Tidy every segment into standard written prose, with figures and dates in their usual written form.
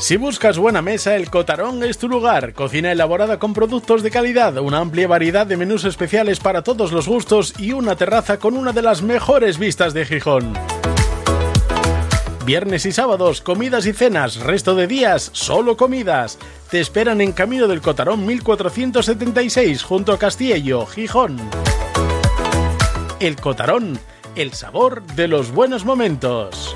Si buscas buena mesa, el Cotarón es tu lugar. Cocina elaborada con productos de calidad, una amplia variedad de menús especiales para todos los gustos y una terraza con una de las mejores vistas de Gijón. Viernes y sábados, comidas y cenas, resto de días, solo comidas. Te esperan en Camino del Cotarón 1476, junto a Castillo, Gijón. El Cotarón, el sabor de los buenos momentos.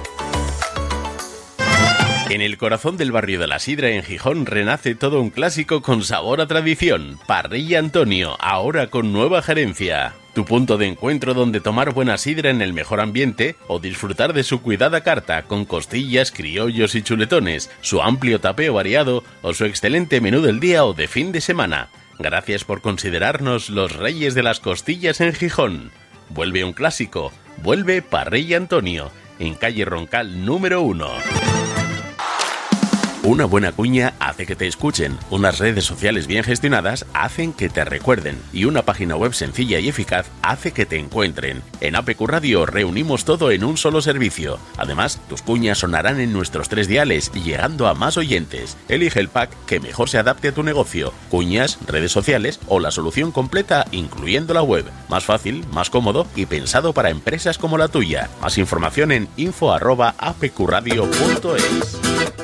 En el corazón del barrio de la Sidra, en Gijón, renace todo un clásico con sabor a tradición. Parrilla Antonio, ahora con nueva gerencia. Tu punto de encuentro donde tomar buena sidra en el mejor ambiente o disfrutar de su cuidada carta con costillas, criollos y chuletones, su amplio tapeo variado o su excelente menú del día o de fin de semana. Gracias por considerarnos los reyes de las costillas en Gijón. Vuelve un clásico, vuelve Parrilla Antonio, en calle Roncal número 1. Una buena cuña hace que te escuchen, unas redes sociales bien gestionadas hacen que te recuerden y una página web sencilla y eficaz hace que te encuentren. En APQ Radio reunimos todo en un solo servicio. Además, tus cuñas sonarán en nuestros 3 diales, llegando a más oyentes. Elige el pack que mejor se adapte a tu negocio. Cuñas, redes sociales o la solución completa, incluyendo la web. Más fácil, más cómodo y pensado para empresas como la tuya. Más información en info@apqradio.es.